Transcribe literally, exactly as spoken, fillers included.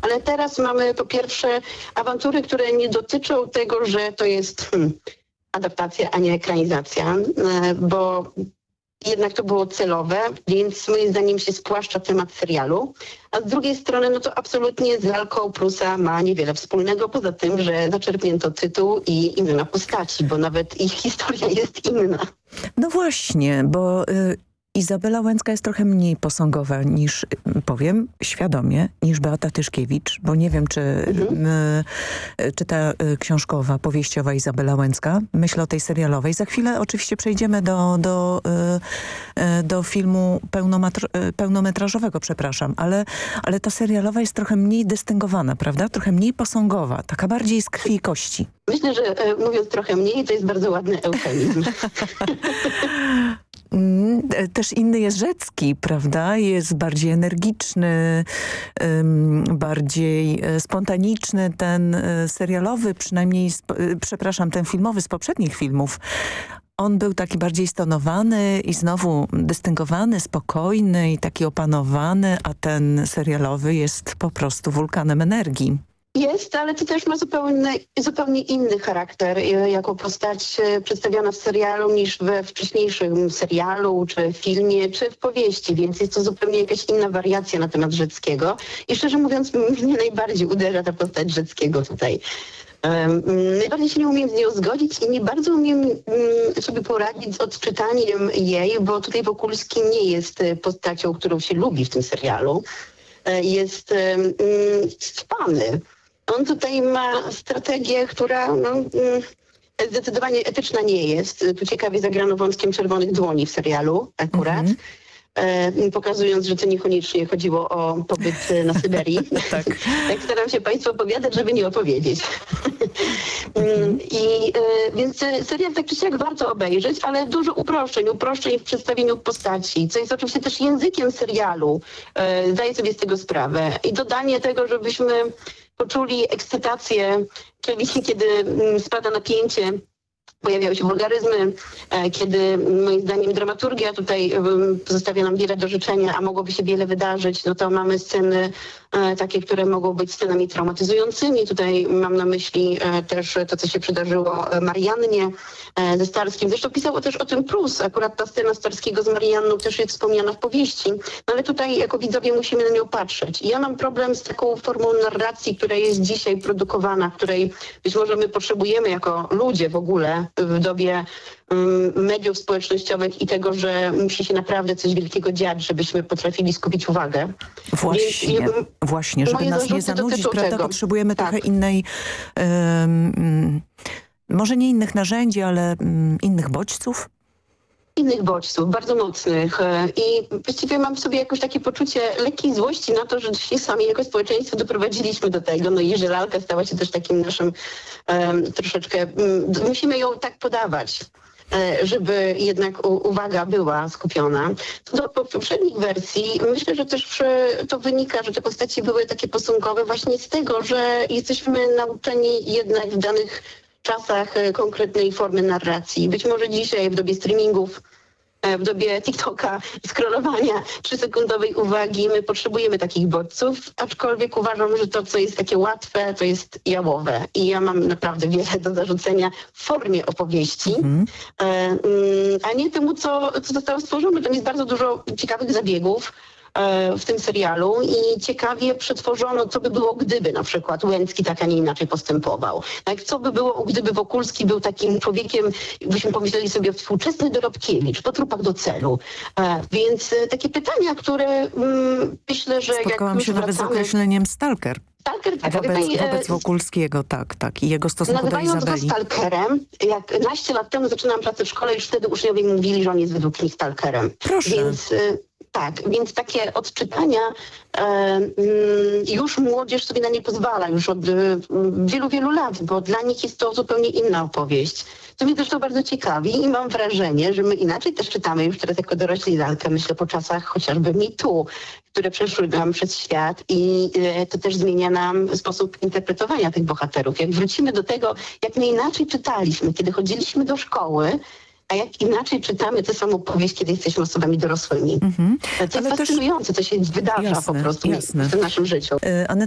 Ale teraz mamy po pierwsze awantury, które nie dotyczą tego, że to jest hmm, adaptacja, a nie ekranizacja, bo jednak to było celowe, więc moim zdaniem się spłaszcza temat serialu. A z drugiej strony, no to absolutnie z lalką Prusa ma niewiele wspólnego, poza tym, że zaczerpnięto tytuł i imiona postaci, bo nawet ich historia jest inna. No właśnie, bo y, Izabela Łęcka jest trochę mniej posągowa niż, powiem świadomie, niż Beata Tyszkiewicz, bo nie wiem, czy, mhm. y, czy ta y, książkowa, powieściowa Izabela Łęcka, myślę o tej serialowej. Za chwilę oczywiście przejdziemy do, do, y, y, do filmu pełnometr- pełnometrażowego, przepraszam, ale, ale ta serialowa jest trochę mniej dystyngowana, prawda? Trochę mniej posągowa, taka bardziej z krwi i kości. Myślę, że e, mówiąc trochę mniej, to jest bardzo ładny eufemizm. Też inny jest Rzecki, prawda? Jest bardziej energiczny, bardziej spontaniczny. Ten serialowy, przynajmniej, przepraszam, ten filmowy z poprzednich filmów, on był taki bardziej stonowany i znowu dystyngowany, spokojny i taki opanowany, a ten serialowy jest po prostu wulkanem energii. Jest, ale to też ma zupełnie, zupełnie inny charakter jako postać przedstawiona w serialu niż we wcześniejszym serialu, czy w filmie, czy w powieści, więc jest to zupełnie jakaś inna wariacja na temat Rzeckiego. I szczerze mówiąc, mnie najbardziej uderza ta postać Rzeckiego tutaj. Um, najbardziej się nie umiem z nią zgodzić i nie bardzo umiem um, sobie poradzić z odczytaniem jej, bo tutaj Wokulski nie jest postacią, którą się lubi w tym serialu. Jest um, spany. On tutaj ma strategię, która no, zdecydowanie etyczna nie jest. Tu ciekawie zagrano wątkiem Czerwonych Dłoni w serialu akurat. Mm-hmm. E, pokazując, że to niekoniecznie chodziło o pobyt na Syberii. Tak. Tak staram się Państwu opowiadać, żeby nie opowiedzieć. Mm-hmm. I e, więc serial tak czy siak warto obejrzeć, ale dużo uproszczeń, uproszczeń w przedstawieniu postaci, co jest oczywiście też językiem serialu. E, zdaję sobie z tego sprawę. I dodanie tego, żebyśmy poczuli ekscytację, czyli kiedy spada napięcie, pojawiały się wulgaryzmy, kiedy moim zdaniem dramaturgia tutaj pozostawia nam wiele do życzenia, a mogłoby się wiele wydarzyć, no to mamy sceny takie, które mogą być scenami traumatyzującymi. Tutaj mam na myśli też to, co się przydarzyło Mariannie ze Starskim. Zresztą pisało też o tym Prus. Akurat ta scena Starskiego z Marianną też jest wspomniana w powieści. No ale tutaj jako widzowie musimy na nią patrzeć. I ja mam problem z taką formą narracji, która jest dzisiaj produkowana, której być może my potrzebujemy jako ludzie w ogóle w dobie um, mediów społecznościowych i tego, że musi się naprawdę coś wielkiego dziać, żebyśmy potrafili skupić uwagę. Właśnie, Więc, właśnie, żeby nas nie zanudzić, prawda, tego. Potrzebujemy tak. trochę innej, um, może nie innych narzędzi, ale um, innych bodźców. Innych bodźców, bardzo mocnych i właściwie mam w sobie jakoś takie poczucie lekkiej złości na to, że się sami jako społeczeństwo doprowadziliśmy do tego, no i że lalka stała się też takim naszym um, troszeczkę, um, musimy ją tak podawać, żeby jednak u, uwaga była skupiona. Do poprzednich wersji myślę, że też to wynika, że te postaci były takie posągowe właśnie z tego, że jesteśmy nauczeni jednak w danych czasach konkretnej formy narracji. Być może dzisiaj w dobie streamingów, w dobie TikToka, scrollowania trzysekundowej uwagi, my potrzebujemy takich bodźców, aczkolwiek uważam, że to, co jest takie łatwe, to jest jałowe. I ja mam naprawdę wiele do zarzucenia w formie opowieści, mm. a nie temu, co, co zostało stworzone. Tam jest bardzo dużo ciekawych zabiegów w tym serialu i ciekawie przetworzono, co by było, gdyby na przykład Łęcki tak, a nie inaczej postępował. Tak, co by było, gdyby Wokulski był takim człowiekiem, byśmy pomyśleli sobie, współczesny Dorobkiewicz, po trupach do celu. E, więc e, takie pytania, które mm, myślę, że Spotkałam jak się nawet wracamy... z określeniem stalker. Stalker, tak. Wobec, Tutaj, wobec Wokulskiego, tak, tak. I jego stosunku do Nazywając Izabeli. go stalkerem, jak naście lat temu zaczynałam pracę w szkole, już wtedy uczniowie mi mówili, że on jest według nich stalkerem. Proszę. Więc, tak, więc takie odczytania e, już młodzież sobie na nie pozwala, już od e, wielu, wielu lat, bo dla nich jest to zupełnie inna opowieść. To mnie zresztą bardzo ciekawi i mam wrażenie, że my inaczej też czytamy już teraz jako dorośli lalkę, myślę po czasach chociażby Me Too, które przeszły nam przez świat i e, to też zmienia nam sposób interpretowania tych bohaterów. Jak wrócimy do tego, jak my inaczej czytaliśmy, kiedy chodziliśmy do szkoły, a jak inaczej czytamy tę samą powieść, kiedy jesteśmy osobami dorosłymi. Mm-hmm. To jest Ale fascynujące, też... co się wydarza jasne, po prostu jasne. w tym naszym życiu. Aneta